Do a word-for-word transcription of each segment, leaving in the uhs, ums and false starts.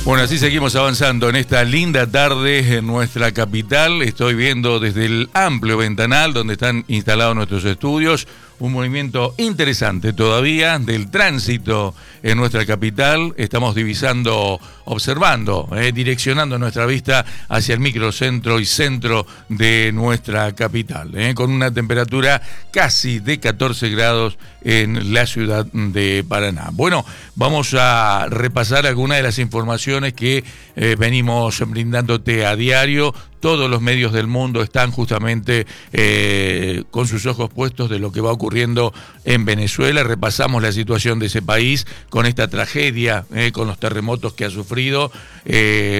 Bueno, así seguimos avanzando en esta linda tarde en nuestra capital. Estoy viendo desde el amplio ventanal donde están instalados nuestros estudios un movimiento interesante todavía del tránsito en nuestra capital. Estamos divisando, observando, eh, direccionando nuestra vista hacia el microcentro y centro de nuestra capital, eh, con una temperatura casi de catorce grados en la ciudad de Paraná. Bueno, vamos a repasar algunas de las informaciones que eh, venimos brindándote a diario. Todos los medios del mundo están justamente eh, con sus ojos puestos de lo que va ocurriendo en Venezuela. Repasamos la situación de ese país con esta tragedia, eh, con los terremotos que ha sufrido, eh,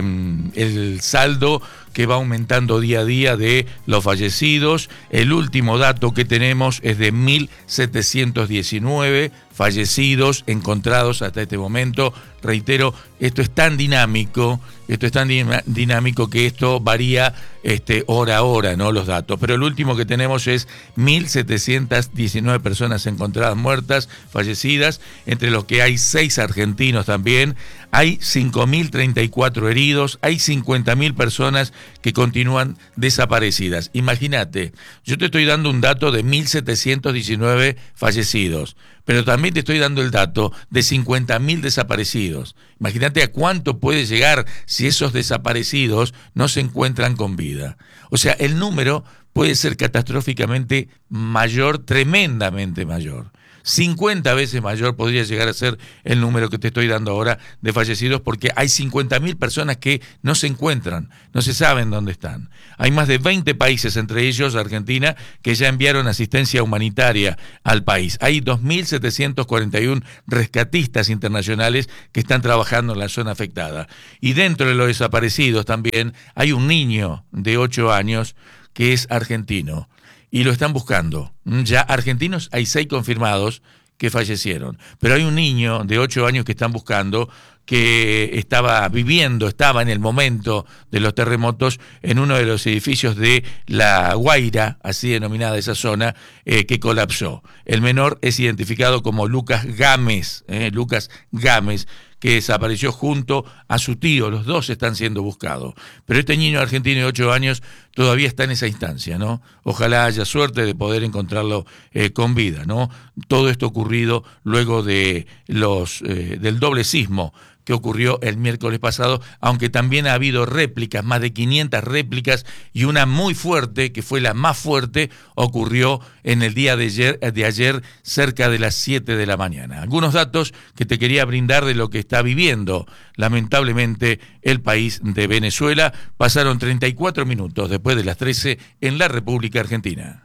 el saldo que va aumentando día a día de los fallecidos. El último dato que tenemos es de mil setecientos diecinueve fallecidos encontrados hasta este momento. Reitero, esto es tan dinámico, esto es tan dinámico que esto varía este, hora a hora, ¿no? Los datos. Pero el último que tenemos es mil setecientas diecinueve personas encontradas muertas, fallecidas, entre los que hay seis argentinos también. Hay cinco mil treinta y cuatro heridos, hay cincuenta mil personas que continúan desaparecidas. Imagínate, yo te estoy dando un dato de mil setecientos diecinueve fallecidos, pero también te estoy dando el dato de cincuenta mil desaparecidos. Imagínate a cuánto puede llegar si esos desaparecidos no se encuentran con vida. O sea, el número puede ser catastróficamente mayor, tremendamente mayor. cincuenta veces mayor podría llegar a ser el número que te estoy dando ahora de fallecidos, porque hay cincuenta mil personas que no se encuentran, no se saben dónde están. Hay más de veinte países, entre ellos Argentina, que ya enviaron asistencia humanitaria al país. Hay dos mil setecientos cuarenta y uno rescatistas internacionales que están trabajando en la zona afectada. Y dentro de los desaparecidos también hay un niño de ocho años que es argentino. Y lo están buscando. Ya argentinos hay seis confirmados que fallecieron. Pero hay un niño de ocho años que están buscando, que estaba viviendo, estaba en el momento de los terremotos en uno de los edificios de La Guaira, así denominada esa zona, eh, que colapsó. El menor es identificado como Lucas Gámez, eh, Lucas Gámez, que desapareció junto a su tío. Los dos están siendo buscados. Pero este niño argentino de ocho años todavía está en esa instancia, ¿no? Ojalá haya suerte de poder encontrarlo eh, con vida, ¿no? Todo esto ocurrido luego de los eh, del doble sismo que ocurrió el miércoles pasado, aunque también ha habido réplicas, más de quinientas réplicas, y una muy fuerte, que fue la más fuerte, ocurrió en el día de ayer, de ayer cerca de las siete de la mañana. Algunos datos que te quería brindar de lo que está viviendo, lamentablemente, el país de Venezuela. Pasaron treinta y cuatro minutos después de las trece en la República Argentina.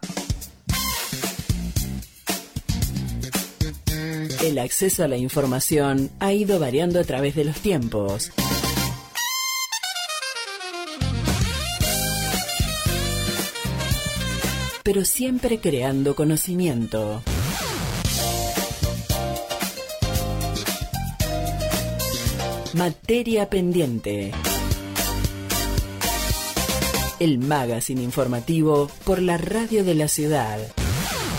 El acceso a la información ha ido variando a través de los tiempos. Pero siempre creando conocimiento. Materia pendiente. El magazine informativo por la radio de la ciudad.